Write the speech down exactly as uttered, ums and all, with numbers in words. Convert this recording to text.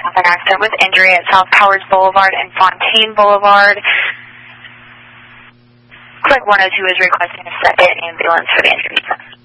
traffic accident with injury at South Powers Boulevard and Fontaine Boulevard. Click one oh two is requesting a second ambulance for the injured.